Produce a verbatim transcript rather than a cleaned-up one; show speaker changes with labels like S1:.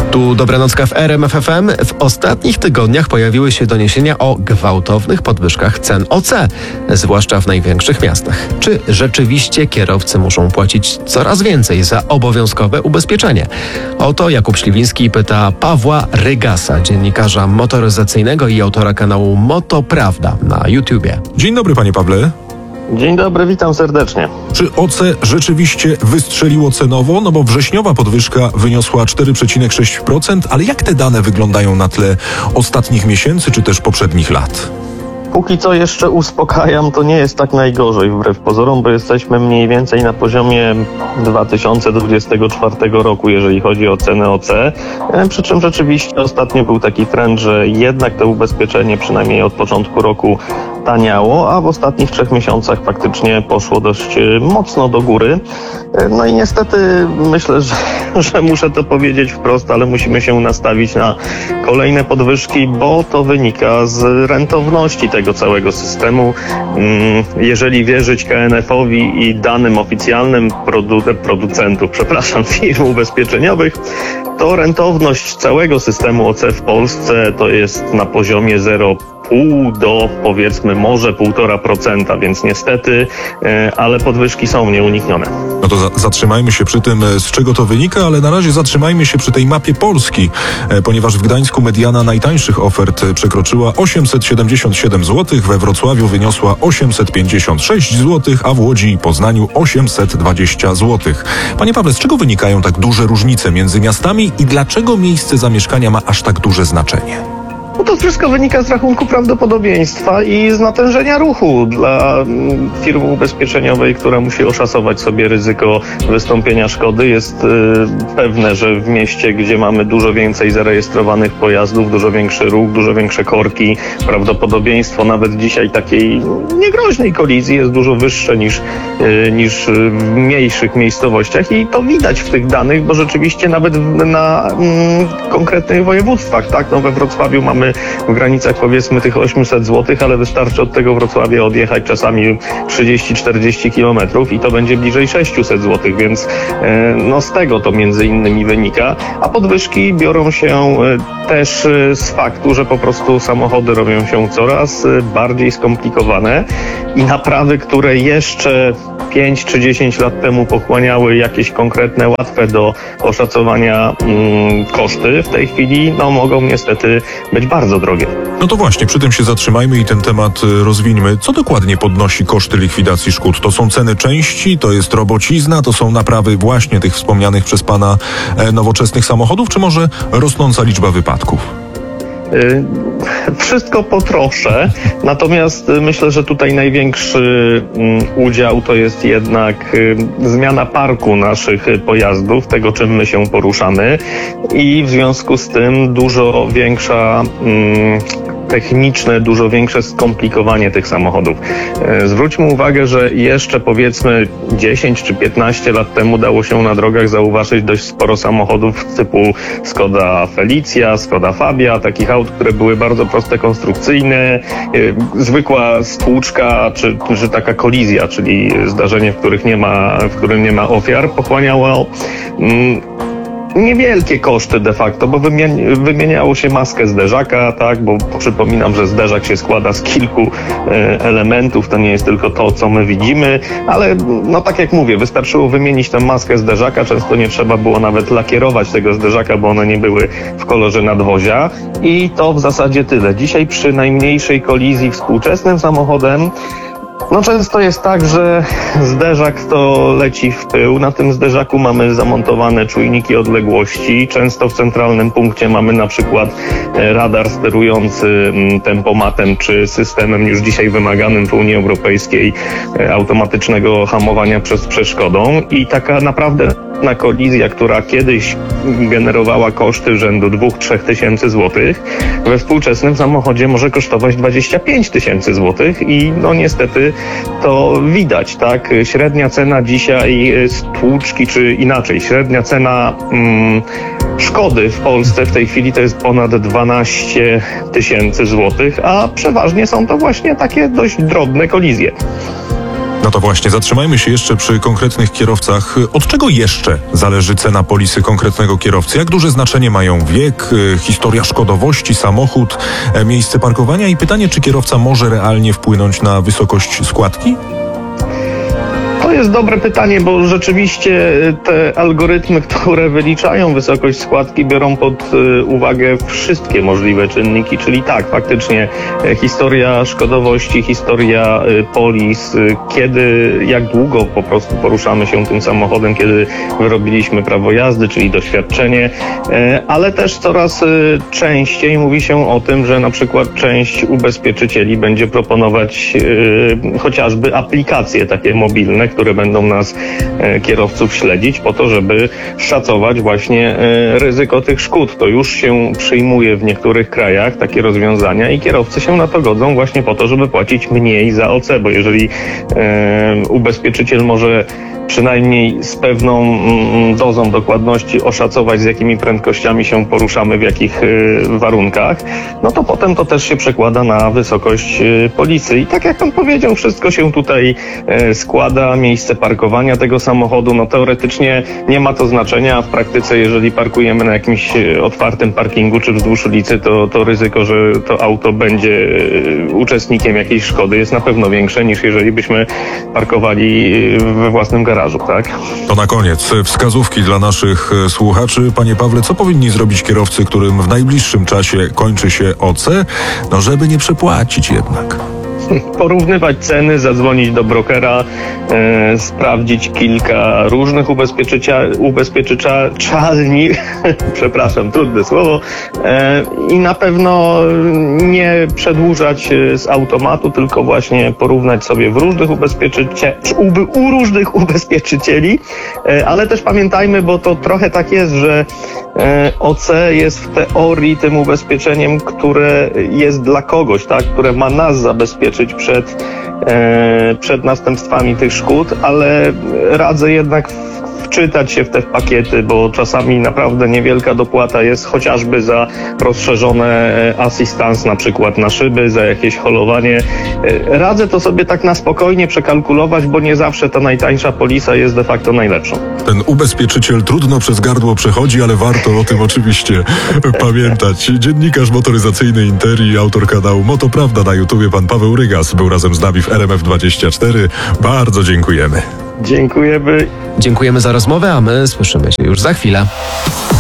S1: Tu Dobranocka w R M F F M. W ostatnich tygodniach pojawiły się doniesienia o gwałtownych podwyżkach cen O C, zwłaszcza w największych miastach. Czy rzeczywiście kierowcy muszą płacić coraz więcej za obowiązkowe ubezpieczenie? O to Jakub Śliwiński pyta Pawła Rygasa, dziennikarza motoryzacyjnego i autora kanału Moto Prawda na YouTubie.
S2: Dzień dobry, panie Pawle.
S3: Dzień dobry, witam serdecznie.
S2: Czy O C rzeczywiście wystrzeliło cenowo? No bo wrześniowa podwyżka wyniosła cztery przecinek sześć procent, ale jak te dane wyglądają na tle ostatnich miesięcy czy też poprzednich lat?
S3: Póki co jeszcze uspokajam, to nie jest tak najgorzej wbrew pozorom, bo jesteśmy mniej więcej na poziomie dwa tysiące dwudziestego czwartego roku, jeżeli chodzi o cenę O C. Przy czym rzeczywiście ostatnio był taki trend, że jednak to ubezpieczenie przynajmniej od początku roku taniało, a w ostatnich trzech miesiącach faktycznie poszło dość mocno do góry. No i niestety myślę, że, że muszę to powiedzieć wprost, ale musimy się nastawić na kolejne podwyżki, bo to wynika z rentowności tego całego systemu. Jeżeli wierzyć K N F owi i danym oficjalnym produ- producentów, przepraszam, firm ubezpieczeniowych, to rentowność całego systemu O C w Polsce to jest na poziomie zero przecinek pięć do powiedzmy może półtora procenta, więc niestety, ale podwyżki są nieuniknione.
S2: No to za- zatrzymajmy się przy tym, z czego to wynika, ale na razie zatrzymajmy się przy tej mapie Polski, ponieważ w Gdańsku mediana najtańszych ofert przekroczyła osiemset siedemdziesiąt siedem złotych, we Wrocławiu wyniosła osiemset pięćdziesiąt sześć złotych, a w Łodzi i Poznaniu osiemset dwadzieścia złotych. Panie Pawle, z czego wynikają tak duże różnice między miastami i dlaczego miejsce zamieszkania ma aż tak duże znaczenie?
S3: No to wszystko wynika z rachunku prawdopodobieństwa i z natężenia ruchu dla firmy ubezpieczeniowej, która musi oszacować sobie ryzyko wystąpienia szkody. Jest y, pewne, że w mieście, gdzie mamy dużo więcej zarejestrowanych pojazdów, dużo większy ruch, dużo większe korki, prawdopodobieństwo nawet dzisiaj takiej niegroźnej kolizji jest dużo wyższe niż, y, niż w mniejszych miejscowościach i to widać w tych danych, bo rzeczywiście nawet na mm, konkretnych województwach, tak, no we Wrocławiu mamy w granicach powiedzmy tych osiemset złotych, ale wystarczy od tego Wrocławia odjechać czasami trzydzieści czterdzieści kilometrów i to będzie bliżej sześćset złotych, więc no z tego to między innymi wynika, a podwyżki biorą się też z faktu, że po prostu samochody robią się coraz bardziej skomplikowane i naprawy, które jeszcze pięć czy dziesięć lat temu pochłaniały jakieś konkretne, łatwe do oszacowania mm, koszty, w tej chwili no mogą niestety być bardzo drogie.
S2: No to właśnie, przy tym się zatrzymajmy i ten temat rozwińmy. Co dokładnie podnosi koszty likwidacji szkód? To są ceny części, to jest robocizna, to są naprawy właśnie tych wspomnianych przez pana e, nowoczesnych samochodów, czy może rosnąca liczba wypadków?
S3: Wszystko po trosze, natomiast myślę, że tutaj największy udział to jest jednak zmiana parku naszych pojazdów, tego czym my się poruszamy i w związku z tym dużo większa techniczne, dużo większe skomplikowanie tych samochodów. Zwróćmy uwagę, że jeszcze powiedzmy dziesięć czy piętnaście lat temu dało się na drogach zauważyć dość sporo samochodów typu Skoda Felicia, Skoda Fabia, takich aut, które były bardzo proste konstrukcyjne, zwykła stłuczka czy, czy taka kolizja, czyli zdarzenie, w których nie ma, w którym nie ma ofiar, pochłaniało mm, niewielkie koszty de facto, bo wymieni- wymieniało się maskę zderzaka, tak, bo przypominam, że zderzak się składa z kilku e, elementów, to nie jest tylko to, co my widzimy, ale no tak jak mówię, wystarczyło wymienić tę maskę zderzaka, często nie trzeba było nawet lakierować tego zderzaka, bo one nie były w kolorze nadwozia i to w zasadzie tyle. Dzisiaj przy najmniejszej kolizji współczesnym samochodem no często jest tak, że zderzak to leci w tył. Na tym zderzaku mamy zamontowane czujniki odległości. Często w centralnym punkcie mamy na przykład radar sterujący tempomatem czy systemem już dzisiaj wymaganym w Unii Europejskiej automatycznego hamowania przed przeszkodą. I taka naprawdę na kolizja, która kiedyś generowała koszty rzędu dwa do trzech tysięcy złotych, we współczesnym samochodzie może kosztować dwadzieścia pięć tysięcy złotych i no niestety to widać, tak? Średnia cena dzisiaj stłuczki, czy inaczej, średnia cena mm, szkody w Polsce w tej chwili to jest ponad dwanaście tysięcy złotych, a przeważnie są to właśnie takie dość drobne kolizje.
S2: No to właśnie, zatrzymajmy się jeszcze przy konkretnych kierowcach. Od czego jeszcze zależy cena polisy konkretnego kierowcy? Jak duże znaczenie mają wiek, y, historia szkodowości, samochód, e, miejsce parkowania i pytanie, czy kierowca może realnie wpłynąć na wysokość składki?
S3: To jest dobre pytanie, bo rzeczywiście te algorytmy, które wyliczają wysokość składki, biorą pod uwagę wszystkie możliwe czynniki, czyli tak, faktycznie historia szkodowości, historia polis, kiedy, jak długo po prostu poruszamy się tym samochodem, kiedy wyrobiliśmy prawo jazdy, czyli doświadczenie, ale też coraz częściej mówi się o tym, że na przykład część ubezpieczycieli będzie proponować chociażby aplikacje takie mobilne, które będą nas, e, kierowców, śledzić po to, żeby szacować właśnie e, ryzyko tych szkód. To już się przyjmuje w niektórych krajach, takie rozwiązania, i kierowcy się na to godzą właśnie po to, żeby płacić mniej za O C, bo jeżeli e, ubezpieczyciel może przynajmniej z pewną mm, dozą dokładności oszacować, z jakimi prędkościami się poruszamy, w jakich y, warunkach, no to potem to też się przekłada na wysokość y, polisy. I tak jak pan powiedział, wszystko się tutaj y, składa, miejsce parkowania tego samochodu, no teoretycznie nie ma to znaczenia, a w praktyce, jeżeli parkujemy na jakimś y, otwartym parkingu czy wzdłuż ulicy, to, to ryzyko, że to auto będzie y, uczestnikiem jakiejś szkody, jest na pewno większe, niż jeżeli byśmy parkowali y, we własnym garażu. Tak?
S2: To na koniec wskazówki dla naszych słuchaczy. Panie Pawle, co powinni zrobić kierowcy, którym w najbliższym czasie kończy się O C, no żeby nie przepłacić jednak?
S3: Porównywać ceny, zadzwonić do brokera, e, sprawdzić kilka różnych ubezpieczycia, ubezpieczalni, przepraszam, trudne słowo, e, i na pewno nie przedłużać z automatu, tylko właśnie porównać sobie w różnych ubezpieczycie, u, u różnych ubezpieczycieli, e, ale też pamiętajmy, bo to trochę tak jest, że e, O C jest w teorii tym ubezpieczeniem, które jest dla kogoś, tak, które ma nas zabezpieczyć przed, e, przed następstwami tych szkód, ale radzę jednak wczytać się w te pakiety, bo czasami naprawdę niewielka dopłata jest chociażby za rozszerzone asystans, na przykład na szyby, za jakieś holowanie. Radzę to sobie tak na spokojnie przekalkulować, bo nie zawsze ta najtańsza polisa jest de facto najlepszą.
S2: Ten ubezpieczyciel trudno przez gardło przechodzi, ale warto o tym oczywiście pamiętać. Dziennikarz motoryzacyjny Interi, autor kanału Motoprawda na YouTubie, pan Paweł Rygas, był razem z nami w R M F dwadzieścia cztery. Bardzo dziękujemy.
S3: Dziękujemy.
S1: Dziękujemy za rozmowę, a my słyszymy się już za chwilę.